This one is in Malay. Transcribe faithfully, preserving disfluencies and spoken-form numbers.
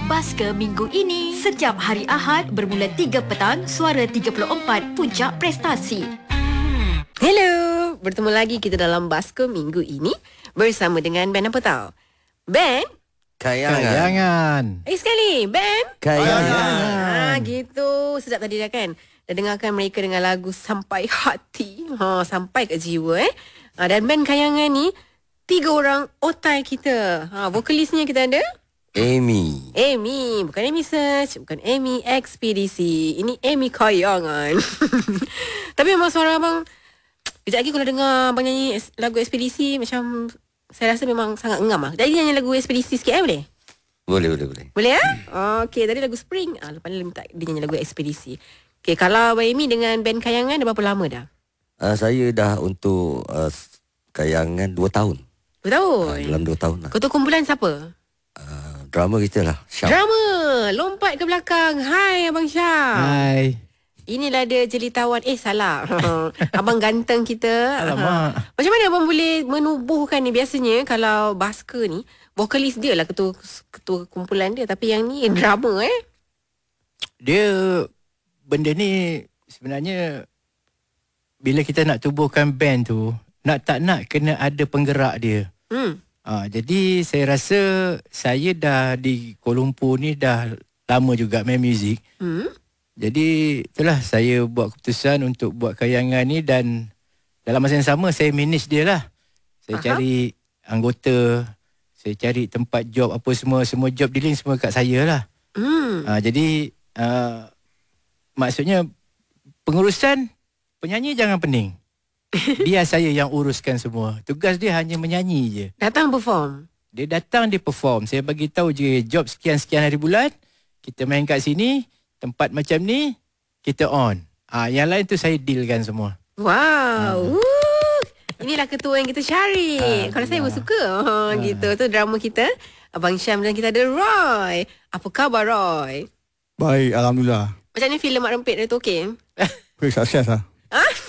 Basker minggu ini. Setiap hari Ahad bermula tiga petang, Suara tiga puluh empat, Puncak Prestasi. Hello, bertemu lagi kita dalam Basker minggu ini bersama dengan band apa tahu? Band Kayangan. Kayangan. Eh sekali, band Kayangan. Ah, gitu. Sedap tadi dah kan. Dah dengarkan mereka dengan lagu Sampai Hati. Ha, sampai kat jiwa eh. Ha, dan band Kayangan ni tiga orang otai kita. Ha, vokalisnya kita ada Amy. Amy, bukan Amy Search, bukan Amy Ekspedisi. Ini Amy Kayangan. Tapi memang suara abang, kejap lagi kalau dengar abang nyanyi es- lagu Ekspedisi, macam saya rasa memang sangat ngam lah. Jadi nyanyi lagu Ekspedisi sikit eh, boleh? Boleh, boleh, boleh. Boleh ya? Okey, tadi lagu Spring. Ah, lepas ni dia minta dia nyanyi lagu Ekspedisi. Okey, kalau Abang Amy dengan band Kayangan dah berapa lama dah? Uh, saya dah untuk uh, Kayangan dua tahun. Dua tahun? Uh, dalam dua tahun lah. Ketua kumpulan siapa? Uh, drama kita lah. Syam. Drama. Lompat ke belakang. Hai Abang Syam. Hai. Inilah dia jelitawan. Eh salah. Abang ganteng kita. Alamak. Macam mana abang boleh menubuhkan ni? Biasanya kalau Basker ni, vokalis dia lah ketua ketua kumpulan dia. Tapi yang ni drama eh. Dia benda ni sebenarnya bila kita nak tubuhkan band tu, nak tak nak kena ada penggerak dia. Hmm. Ha, jadi saya rasa saya dah di Kuala Lumpur ni dah lama juga main muzik. Hmm. Jadi itulah saya buat keputusan untuk buat Kayangan ni dan dalam masa yang sama saya manage dia lah. Saya Aha. cari anggota, saya cari tempat job apa semua, semua job dealing semua kat saya lah. Hmm. Ha, jadi uh, maksudnya pengurusan penyanyi jangan pening. Biar saya yang uruskan semua. Tugas dia hanya menyanyi je. Datang perform. Dia datang, dia perform. Saya bagi tahu je job sekian-sekian hari bulan, kita main kat sini, tempat macam ni, kita on. Ah, yang lain tu saya dealkan semua. Wow. Hmm. Uh. Inilah ketua yang kita cari. Ah, Kalau saya ya. pun suka. Oh, gitu. Tu drama kita. Abang Syam dan kita ada Roy. Apa khabar Roy? Baik, Alhamdulillah. Macam ni filem Mak Rempit dia tu okey? Baik, sukses lah.